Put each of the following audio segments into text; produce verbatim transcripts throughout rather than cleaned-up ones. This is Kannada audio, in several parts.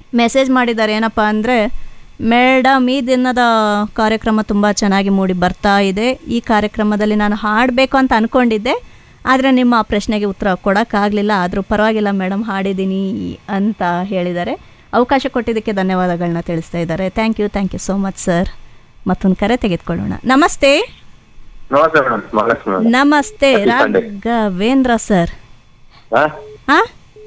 ಮೆಸೇಜ್ ಮಾಡಿದ್ದಾರೆ ಏನಪ್ಪ ಅಂದರೆ, ಮೇಡಮ್ ಈ ದಿನದ ಕಾರ್ಯಕ್ರಮ ತುಂಬ ಚೆನ್ನಾಗಿ ಮೂಡಿ ಬರ್ತಾ ಇದೆ. ಈ ಕಾರ್ಯಕ್ರಮದಲ್ಲಿ ನಾನು ಹಾಡಬೇಕು ಅಂತ ಅಂದ್ಕೊಂಡಿದ್ದೆ, ಆದರೆ ನಿಮ್ಮ ಆ ಪ್ರಶ್ನೆಗೆ ಉತ್ತರ ಕೊಡೋಕ್ಕಾಗಲಿಲ್ಲ. ಆದರೂ ಪರವಾಗಿಲ್ಲ ಮೇಡಮ್, ಹಾಡಿದ್ದೀನಿ ಅಂತ ಹೇಳಿದ್ದಾರೆ. ಅವಕಾಶ ಕೊಟ್ಟಿದ್ದಕ್ಕೆ ಧನ್ಯವಾದಗಳನ್ನ ತಿಳಿಸ್ತಾ ಇದ್ದಾರೆ. Thank you thank you so much sir. ಮತ್ತೊಂದು ಕರೆ ತೆಗೆದುಕೊಳ್ಳೋಣ. ನಮಸ್ತೆ. ನಮಸ್ತೆ ರಾಘವೇಂದ್ರ ಸರ್. ಹಾಂ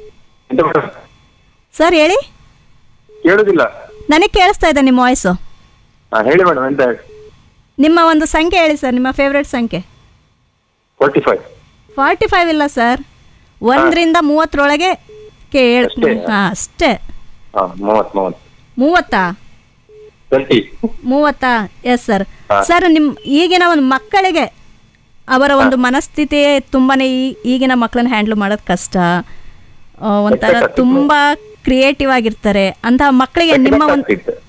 ಸರ್ ಹೇಳಿ. ಕೇಳುದಿಲ್ಲ. ನನಗೆ ಕೇಳಿಸ್ತಾ ಇದೆ ನಿಮ್ಮ ವಾಯ್ಸು. ಹೇಳಿ ಮೇಡಮ್, ಎಂತ? ನಿಮ್ಮ ಒಂದು ಸಂಖ್ಯೆ ಹೇಳಿ ಸರ್, ನಿಮ್ಮ ಫೇವ್ರೆಟ್ ಸಂಖ್ಯೆ. ಫೋರ್ಟಿ ಫೈವ್ ಫಾರ್ಟಿ ಫೈವ್ ಇಲ್ಲ ಸರ್, ಒಂದರಿಂದ ಮೂವತ್ತರೊಳಗೆ ಕೇಳ. ಹಾಂ ಅಷ್ಟೇ. ಮೂವತ್ತಾ ಮೂವತ್ತಾ ಎಸ್ ಸರ್. ಸರ್ ನಿಮ್ಮ ಈಗಿನ ಒಂದು ಮಕ್ಕಳಿಗೆ ಅವರ ಒಂದು ಮನಸ್ಥಿತಿ ತುಂಬಾನೇ ಈಗಿನ ಮಕ್ಕಳನ್ನ ಹ್ಯಾಂಡ್ಲ್ ಮಾಡೋದು ಕಷ್ಟ. ಒಂಥರ ತುಂಬ ಕ್ರಿಯೇಟಿವ್ ಆಗಿರ್ತಾರೆ ಅಂತಹ ಮಕ್ಕಳಿಗೆ ನಿಮ್ಮ ಒಂದು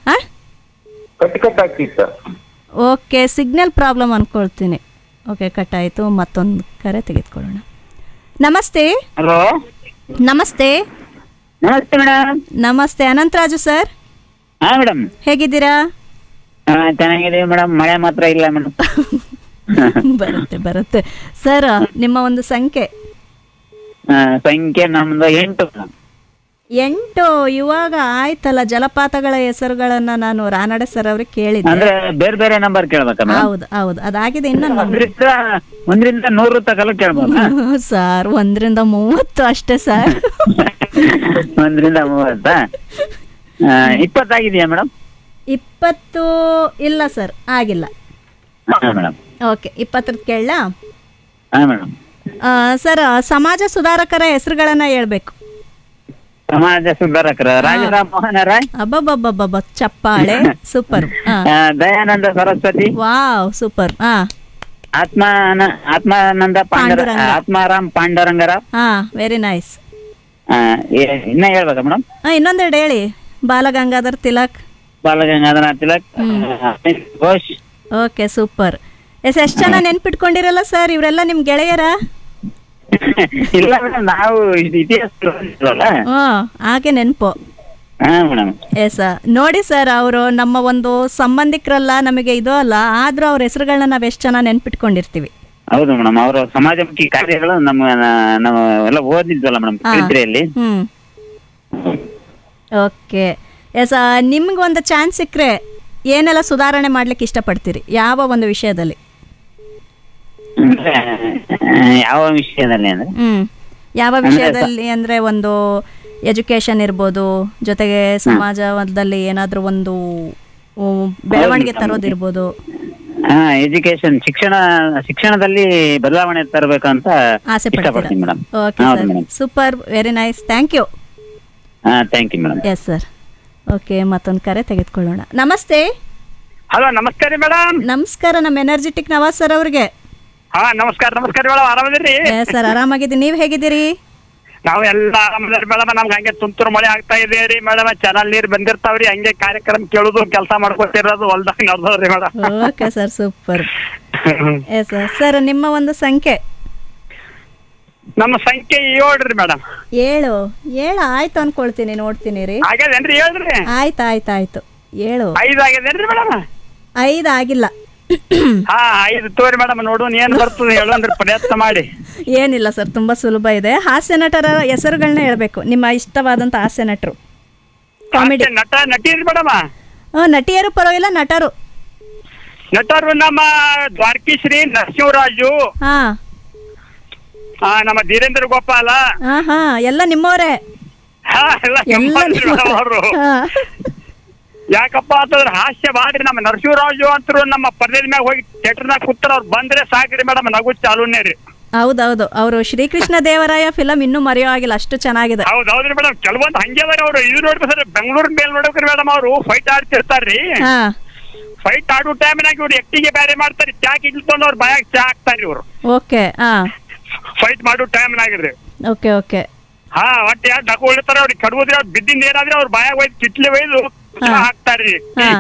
ಓಕೆ ಸಿಗ್ನಲ್ ಪ್ರಾಬ್ಲಮ್ ಅನ್ಕೊಳ್ತೀನಿ. ಓಕೆ ಕಟ್ ಆಯಿತು. ಮತ್ತೊಂದು ಕರೆ ತೆಗೆದುಕೊಳ್ಳೋಣ. ನಮಸ್ತೆ. ಹಲೋ ನಮಸ್ತೆ. ನಮಸ್ತೆ ಮೇಡಮ್. ನಮಸ್ತೆ ಅನಂತರಾಜು ಸರ್. ಹಾಂ ಮೇಡಮ್, ಹೇಗಿದ್ದೀರಾ? ಹಾಂ ಚೆನ್ನಾಗಿದ್ದೀವಿ ಮೇಡಮ್. ಮಳೆ ಮಾತ್ರ ಇಲ್ಲ ಮೇಡಮ್. ಬರುತ್ತೆ ಬರುತ್ತೆ ಸರ್. ನಿಮ್ಮ ಒಂದು ಸಂಖ್ಯೆ. ಸಂಖ್ಯೆ ನಮ್ದು ಎಂಟು. ಎಂಟು ಇವಾಗ ಆಯ್ತಲ್ಲ. ಜಲಪಾತಗಳ ಹೆಸರುಗಳನ್ನ ನಾನು ರಾನಡೆ ಸರ್ ಅವ್ರಿಗೆ ಕೇಳಿದ್ದೆ. ಅಂದ್ರೆ ಬೇರೆ ಬೇರೆ ನಂಬರ್ ಕೇಳ್ಬೇಕಾ? ಹೌದು ಹೌದು, ಅದಾಗಿದೆ. ಇನ್ನೊಂದು ಒಂದರಿಂದ ನೂರು ತನಕ ಕೇಳ್ಬೋದು ಸರ್. ಒಂದರಿಂದ ಮೂವತ್ತು ಅಷ್ಟೇ ಸರ್. ಒಂದರಿಂದ ಮೂವತ್ತಾ? ಇಪ್ಪತ್ತಾಗಿದೆಯಾ ಮೇಡಮ್? ಇಪ್ಪತ್ತು ಇಲ್ಲ ಸರ್, ಆಗಿಲ್ಲ. Madam okay, ಇಪ್ಪತ್ತರದ್ದು ಕೇಳಲಾ? ಹಾಂ ಮೇಡಮ್. ಸರ್ ಸಮಾಜ ಸುಧಾರಕರ ಹೆಸರುಗಳನ್ನ ಹೇಳ್ಬೇಕು. ಸಮಾಜ ಸುಧಾರಕರ ರಾಜರಾಮ್ ಮೋಹನ್ ರಾಯ್. ಅಬ್ಬಬ್ಬಬ್ಬಬ್ಬ, ಚಪ್ಪಾಳೆ. Super. Dayananda Saraswati. Wow super. ಹಾ ಆತ್ಮ ಆತ್ಮಾನಂದ ಪಾಂಡುರ ಆತ್ಮಾರಾಮ್ ಪಾಂಡುರಂಗರಾವ್. ಹಾ ವೆರಿ ನೈಸ್. ಇನ್ನ ಹೇಳ್ಬೇಕಾ ಮೇಡಮ್? ಇನ್ನೊಂದೆರಡು ಹೇಳಿ. Balgangadhar Tilak. Balagangadhara Tilak. Ghosh. Okay super. S ಎಷ್ಟು ಜನ ನೆನ್ಪಿಟ್ಕೊಂಡಿರಲ್ಲ ಸರ್, ಇವರೆಲ್ಲ ನಿಮ್ ಗೆಳೆಯರ? ಇಲ್ಲ ಮೇಡಮ್, ನಾವು ಇತಿಹಾಸ ಹಾಗೆ ನೆನಪು. ಎಸ್ ನೋಡಿ ಸರ್, ಅವರು ನಮ್ಮ ಒಂದು ಸಂಬಂಧಿಕರಲ್ಲ, ನಮಗೆ ಇದು ಅಲ್ಲ, ಆದ್ರೂ ಅವ್ರ ಹೆಸರುಗಳನ್ನ ನಾವ್ ಎಷ್ಟು ಜನ ನೆನ್ಪಿಟ್ಕೊಂಡಿರ್ತೀವಿ. ಹೌದು ಮೇಡಮ್, ಅವರ ಸಮಾಜಮುಖಿ ಕಾರ್ಯಗಳು ನಮ್ಮ ನಾವು ಎಲ್ಲ ಓದಿದ್ವಲ್ಲ ಮೇಡಮ್ ಚರಿತ್ರೆಯಲ್ಲಿ. ಹ್ಮ್ ಓಕೆ ಎಸ್. ನಿಮ್ಗೊಂದು ಚಾನ್ಸ್ ಸಿಕ್ಕರೆ ಏನೆಲ್ಲ ಸುಧಾರಣೆ ಮಾಡ್ಲಿಕ್ಕೆ ಇಷ್ಟಪಡ್ತೀರಿ? ಯಾವ ಒಂದು ವಿಷಯದಲ್ಲಿ? ಯಾವ ವಿಷಯದಲ್ಲಿ ಅಂದ್ರೆ ಹ್ಮ್ ಯಾವ ವಿಷಯದಲ್ಲಿ ಅಂದ್ರೆ ಒಂದು ಎಜುಕೇಶನ್ ಇರ್ಬೋದು, ಜೊತೆಗೆ ಸಮಾಜದಲ್ಲಿ ಏನಾದ್ರೂ ಒಂದು ಬೆಳವಣಿಗೆ ತರೋದಿರ್ಬೋದು. ಹಾ, ಎಜುಕೇಶನ್ ಶಿಕ್ಷಣ ಶಿಕ್ಷಣದಲ್ಲಿ ಬದಲಾವಣೆ ತರಬೇಕಂತ ಆಸೆ ಪಡ್ತೀನಿ madam. Okay sir, super, very nice, thank you. ಹಾ thank you madam. Yes sir. Okay, ಮತ್ತೊಂದು ಕರೆ ತೆಗೆದುಕೊಳ್ಳೋಣ. ನಮಸ್ತೆ. ಹಲೋ ನಮಸ್ಕಾರ ಮೇಡಮ್. ನಮಸ್ಕಾರ, ನಮ್ಮ ಎನರ್ಜೆಟಿಕ್ ನವಾಜ್ ಸರ್ ಅವ್ರಿಗೆ. ಹಾ ನಮಸ್ಕಾರ. ನಮಸ್ಕಾರ ಮೇಡಮ್, ಆರಾಮದಿರಿ? ಸರ್ ಆರಾಮಾಗಿದ್ದೀನಿ, ನೀವ್ ಹೇಗಿದ್ದೀರಿ? ನಾವು ಎಲ್ಲ ಆರಾಮದಿರಿ ಮೇಡಮ್. ನಮ್ಗೆ ಹಂಗೆ ತುಂತುರು ಮಳೆ ಆಗ್ತಾ ಇದೆ ರೀ ಮೇಡಮ್. ಚಾನಲ್ ನೀರ್ ಬಂದಿರ್ತಾವ್ರಿ, ಹಂಗೆ ಕಾರ್ಯಕ್ರಮ ಕೇಳುದು, ಕೆಲಸ ಮಾಡ್ಕೊತಿರೋದು ಹೊಲ್ದಾಗ ನಡ್ದವ್ರಿ madam. Okay sir, super. Yes sir, ನಿಮ್ಮ ಒಂದು ಸಂಖ್ಯೆ? ನಮ್ಮ ಸಂಖ್ಯೆ ಏಳ್ರಿ ಮೇಡಮ್. ಏಳು ಏಳು ಆಯ್ತು ಅನ್ಕೊಳ್ತೀನಿ, ನೋಡ್ತೀನಿ ರೀ. ಆಗ್ಯದೇನ್ರಿ? ಹೇಳ್ರಿ. ಆಯ್ತು ಆಯ್ತು ಆಯ್ತು ಏಳು. ಐದು ಆಗ್ಯದೇನ್ರಿ ಮೇಡಮ್? ಐದು ಆಗಿಲ್ಲ. ಹಾ ಐದು ತೋರಿ ಮೇಡಮ್, ನೋಡು ಏನ್ ಬರ್ತದೆ ಹೇಳು ಅಂದ್ರೆ ಪ್ರಯತ್ನ ಮಾಡಿ. ಏನಿಲ್ಲ ಸರ್, ತುಂಬಾ ಸುಲಭ ಇದೆ. ಹಾಸ್ಯ ನಟರ ಹೆಸರುಗಳನ್ನ ಹೇಳ್ಬೇಕು, ನಿಮ್ಮ ಇಷ್ಟವಾದಂತ ಹಾಸ್ಯ ನಟರು. ಕಾಮಿಡಿ ನಟ ನಟಿಯರಿ ಮೇಡಮ್? ನಟಿಯರು ಪರವಾಗಿಲ್ಲ, ನಟರು. ನಟರು ನಮ್ಮ ದ್ವಾರಕೀಶ್ರೀ ನರಸಿಂಹರಾಜು, ಹಾ ನಮ್ಮ ಧೀರೇಂದ್ರ ಗೋಪಾಲ. ಹಾ ಹಾ ಎಲ್ಲ ನಿಮ್ಮವರೇ. ಹಾ ಎಲ್ಲ ಅವರು. ಯಾಕಪ್ಪ ಅಂತಂದ್ರೆ ಹಾಸ್ಯ ಮಾಡ್ರಿ. ನಮ್ಮ ನರಸಿಂಹರಾಜು ಅಂತರು ನಮ್ಮ ಪರ್ದೇದ ಮ್ಯಾಗ ಹೋಗಿ ಥಿಯೇಟರ್ನಾಗ ಕೂತಾರ, ಅವ್ರು ಬಂದ್ರೆ ಸಾಕ್ರಿ ಮೇಡಮ್, ನಗು ಚಾಲೂನೇ ರೀ. ಹೌದೌದು, ಅವರು ಶ್ರೀಕೃಷ್ಣ ದೇವರಾಯ ಫಿಲಂ ಇನ್ನೂ ಮರೆಯೋ ಆಗಿಲ್ಲ, ಅಷ್ಟು ಚೆನ್ನಾಗಿದೆ. ಹೌದೌದ್ರಿ ಮೇಡಮ್. ಕೆಲವೊಂದು ಹಂಗೆ ಅದಾರ ಅವರು. ಇದು ನೋಡ್ರಿ ಸರ್, ಬೆಂಗಳೂರ್ ಮೇಲ್ ನೋಡ್ಬೇಕ್ರಿ ಮೇಡಮ್, ಅವರು ಫೈಟ್ ಆಡ್ತಿರ್ತಾರ್ರಿ. ಫೈಟ್ ಆಡೋ ಟೈಮ್ನಾಗ ಇವ್ರು ಎಕ್ಟಿಗೆ ಬೇರೆ ಮಾಡ್ತಾರೆ, ಚಾ ಕಿಡ್ಕೊಂಡು ಅವ್ರ ಬಾಯಾಗ ಚಾ ಹಾಕ್ತಾರ್ರಿ ಇವ್ರು. ಓಕೆ. ಹಾ ಫೈಟ್ ಮಾಡೋ ಟೈಮ್ನಾಗ್ರಿ. Okay okay. ಹಾ ಒಟ್ಟು ಯಾರು ಡಕು ಹೊಡಿತಾರ, ಅವ್ರಿಗೆ ಕಡ್ಬೋದ್ರಿ, ಅವ್ರು ಬಿದ್ದಿಂದ ಏನಾದ್ರೆ ಅವ್ರ ಬಾಯಾಗ ಒಯ್ದು ಕಿಟ್ಲಿ ಒಯ್ದು ಹಾಕ್ತಾರ್ರಿ.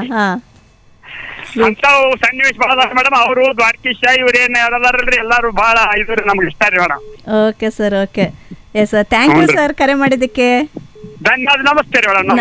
ಅಂತಾವ್ ಸನ್ನಿವೇಶ ಬಹಳ ಮೇಡಮ್. ಅವರು ದ್ವಾರಕೀಶ ಇವ್ರೇನ್ ಯಾರದಾರಲ್ರಿ ಎಲ್ಲಾರು ಬಹಳ ಇದ್ರಿ, ನಮ್ಗೆ ಇಷ್ಟ ರೀ madam. Okay sir, okay. Yes sir, thank you sir ಕರೆ ಮಾಡಿದ್ದಕ್ಕೆ. ಧನ್ಯವಾದ. ನಮಸ್ತೆ ರೀ ಮೇಡಮ್.